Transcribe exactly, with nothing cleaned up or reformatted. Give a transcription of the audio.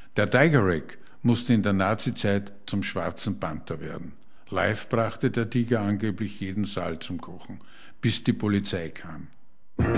Der Tiger Rag musste in der Nazizeit zum schwarzen Panther werden. Live brachte der Tiger angeblich jeden Saal zum Kochen, bis die Polizei kam.